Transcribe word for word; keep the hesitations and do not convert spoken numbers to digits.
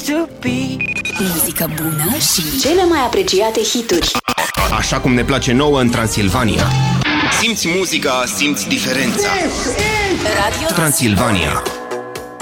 used to be. Muzică bună și cele mai apreciate hituri. Așa cum ne place nouă în Transilvania. Simți muzica, simți diferența. Radio Transilvania.